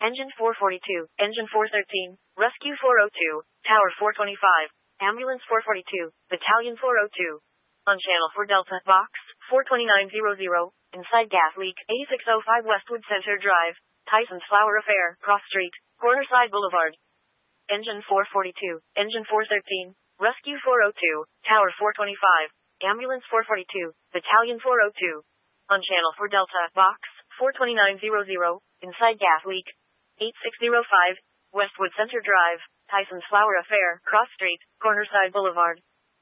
Engine 442, Engine 413, Rescue 402, Tower 425, Ambulance 442, Battalion 402. On Channel 4 Delta, Box 42900, inside gas leak, 8605 Westwood Center Drive, Tyson's Flower Affair, Cross Street, Cornerside Boulevard. Engine 442, Engine 413, Rescue 402, Tower 425, Ambulance 442, Battalion 402. On Channel 4 Delta, Box 42900, inside gas leak, 8605, Westwood Center Drive, Tyson's Flower Affair, Cross Street, Cornerside Boulevard.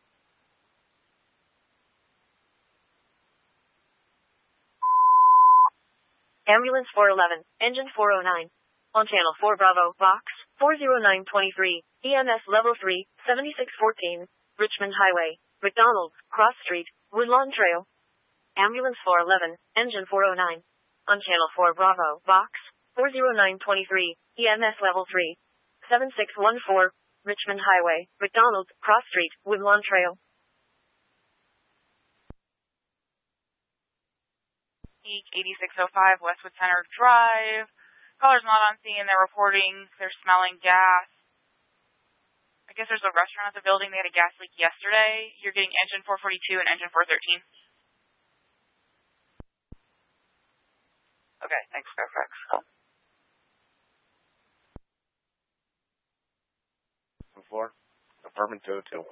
Ambulance 411, Engine 409. On Channel 4 Bravo, Box 40923, EMS Level 3, 7614, Richmond Highway, McDonald's, Cross Street, Woodlawn Trail. Ambulance 411, Engine 409. On Channel 4 Bravo, Box 40923, EMS Level 3, 7614, Richmond Highway, McDonald's, Cross Street, Woodlawn Trail. Peak 8605 Westwood Center Drive. Caller's not on scene. They're reporting they're smelling gas. I guess there's a restaurant at the building. They had a gas leak yesterday. You're getting Engine 442 and Engine 413. Okay, thanks, Fairfax. Floor, apartment 202.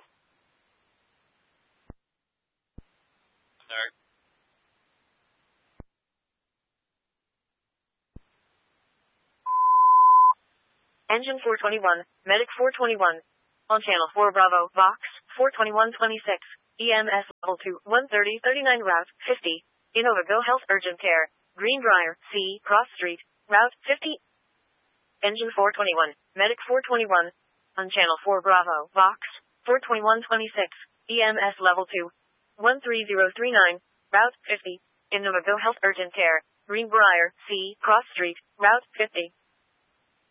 Engine 421, Medic 421. On Channel 4 Bravo, Box 42126, EMS Level 2, 13039 Route 50, Innova Go Health Urgent Care, Greenbrier, C, Cross Street, Route 50. Engine 421, Medic 421. On Channel 4 Bravo, Box 42126, EMS Level 2, 13039, Route 50, Innova Go Health Urgent Care, Greenbrier, C, Cross Street, Route 50.